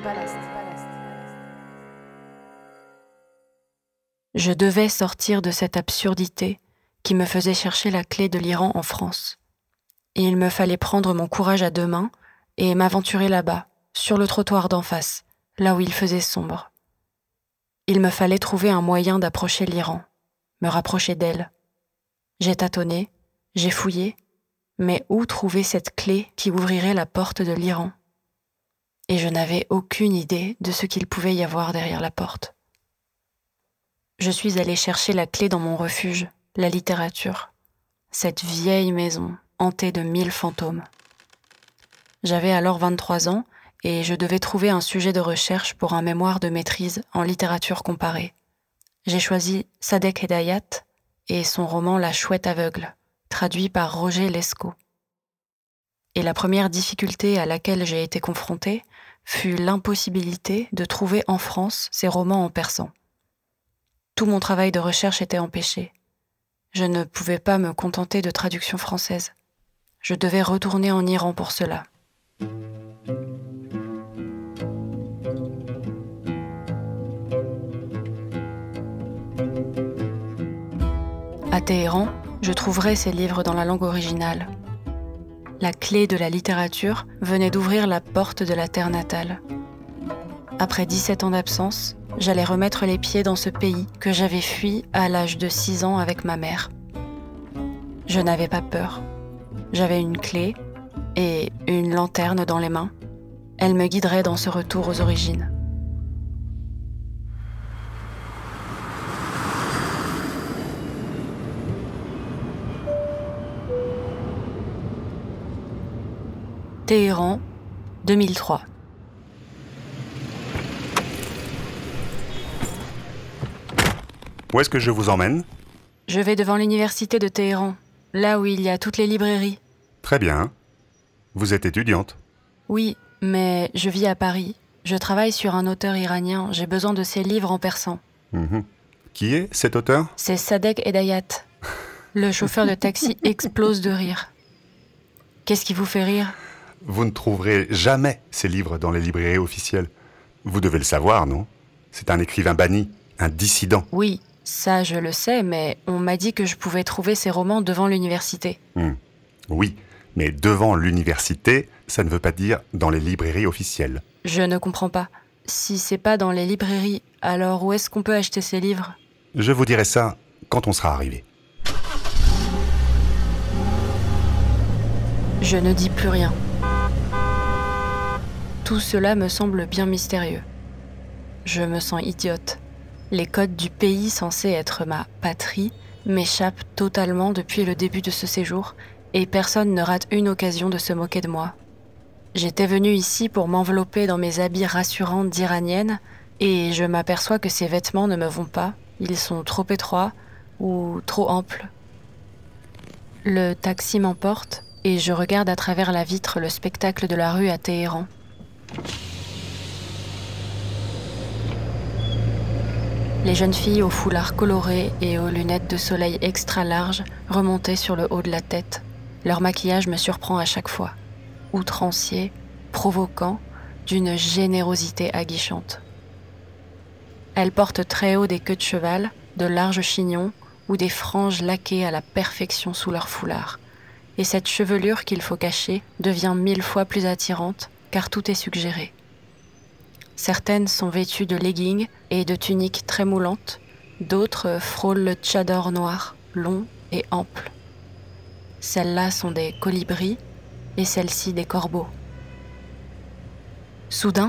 Je devais sortir de cette absurdité qui me faisait chercher la clé de l'Iran en France. Et il me fallait prendre mon courage à deux mains et m'aventurer là-bas, sur le trottoir d'en face, là où il faisait sombre. Il me fallait trouver un moyen d'approcher l'Iran, me rapprocher d'elle. J'ai tâtonné, j'ai fouillé, mais où trouver cette clé qui ouvrirait la porte de l'Iran ? Et je n'avais aucune idée de ce qu'il pouvait y avoir derrière la porte. Je suis allée chercher la clé dans mon refuge, la littérature, cette vieille maison hantée de 1000 fantômes. J'avais alors 23 ans et je devais trouver un sujet de recherche pour un mémoire de maîtrise en littérature comparée. J'ai choisi Sadek Hedayat et son roman La Chouette aveugle, traduit par Roger Lescaut. Et la première difficulté à laquelle j'ai été confrontée fut l'impossibilité de trouver en France ces romans en persan. Tout mon travail de recherche était empêché. Je ne pouvais pas me contenter de traductions françaises. Je devais retourner en Iran pour cela. À Téhéran, je trouverai ces livres dans la langue originale. La clé de la littérature venait d'ouvrir la porte de la terre natale. Après 17 ans d'absence, j'allais remettre les pieds dans ce pays que j'avais fui à l'âge de 6 ans avec ma mère. Je n'avais pas peur. J'avais une clé et une lanterne dans les mains. Elle me guiderait dans ce retour aux origines. Téhéran, 2003. Où est-ce que je vous emmène ? Je vais devant l'université de Téhéran, là où il y a toutes les librairies. Très bien. Vous êtes étudiante ? Oui, mais je vis à Paris. Je travaille sur un auteur iranien. J'ai besoin de ses livres en persan. Qui est cet auteur ? C'est Sadek Hedayat. Le chauffeur de taxi explose de rire. Qu'est-ce qui vous fait rire ? Vous ne trouverez jamais ces livres dans les librairies officielles. Vous devez le savoir, non ? C'est un écrivain banni, un dissident. Oui, ça je le sais, mais on m'a dit que je pouvais trouver ces romans devant l'université. Oui, mais devant l'université, ça ne veut pas dire dans les librairies officielles. Je ne comprends pas. Si c'est pas dans les librairies, alors où est-ce qu'on peut acheter ces livres ? Je vous dirai ça quand on sera arrivé. Je ne dis plus rien. Tout cela me semble bien mystérieux. Je me sens idiote. Les codes du pays censé être ma patrie m'échappent totalement depuis le début de ce séjour et personne ne rate une occasion de se moquer de moi. J'étais venue ici pour m'envelopper dans mes habits rassurants d'iranienne et je m'aperçois que ces vêtements ne me vont pas. Ils sont trop étroits ou trop amples. Le taxi m'emporte et je regarde à travers la vitre le spectacle de la rue à Téhéran. Les jeunes filles aux foulards colorés et aux lunettes de soleil extra larges remontaient sur le haut de la tête. Leur maquillage me surprend à chaque fois. Outrancier, provoquant, d'une générosité aguichante. Elles portent très haut des queues de cheval, de larges chignons ou des franges laquées à la perfection sous leur foulard. Et cette chevelure qu'il faut cacher devient 1000 fois plus attirante car tout est suggéré. Certaines sont vêtues de leggings et de tuniques très moulantes, d'autres frôlent le tchador noir, long et ample. Celles-là sont des colibris et celles-ci des corbeaux. Soudain,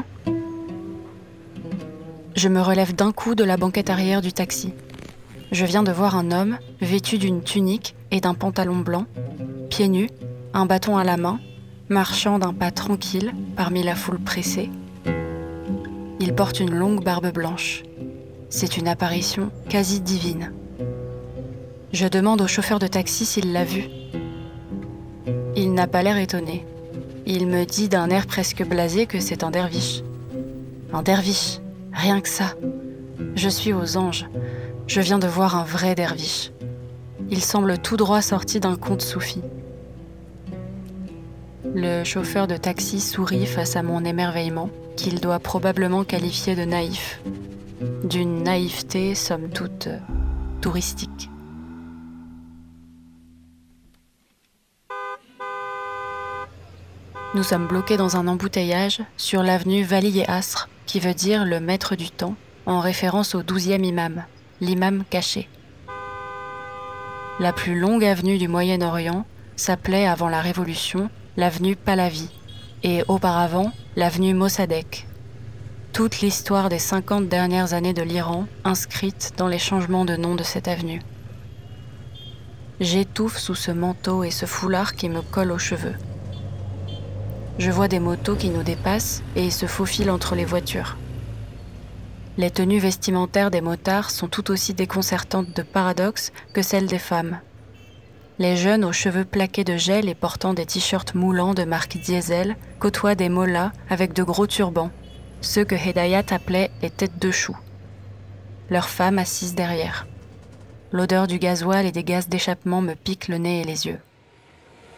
je me relève d'un coup de la banquette arrière du taxi. Je viens de voir un homme vêtu d'une tunique et d'un pantalon blanc, pieds nus, un bâton à la main, marchant d'un pas tranquille parmi la foule pressée. Il porte une longue barbe blanche. C'est une apparition quasi divine. Je demande au chauffeur de taxi s'il l'a vu. Il n'a pas l'air étonné. Il me dit d'un air presque blasé que c'est un derviche. Un derviche, rien que ça. Je suis aux anges. Je viens de voir un vrai derviche. Il semble tout droit sorti d'un conte soufi. Le chauffeur de taxi sourit face à mon émerveillement qu'il doit probablement qualifier de naïf, d'une naïveté somme toute touristique. Nous sommes bloqués dans un embouteillage sur l'avenue Vali-e-Asr, qui veut dire le maître du temps, en référence au 12e imam, l'imam caché. La plus longue avenue du Moyen-Orient s'appelait avant la Révolution l'avenue Pahlavi et auparavant l'avenue Mossadegh. Toute l'histoire des 50 dernières années de l'Iran inscrite dans les changements de nom de cette avenue. J'étouffe sous ce manteau et ce foulard qui me colle aux cheveux. Je vois des motos qui nous dépassent et se faufilent entre les voitures. Les tenues vestimentaires des motards sont tout aussi déconcertantes de paradoxe que celles des femmes. Les jeunes aux cheveux plaqués de gel et portant des t-shirts moulants de marque Diesel côtoient des mollahs avec de gros turbans, ceux que Hedayat appelait les têtes de chou. Leurs femmes assises derrière. L'odeur du gasoil et des gaz d'échappement me pique le nez et les yeux.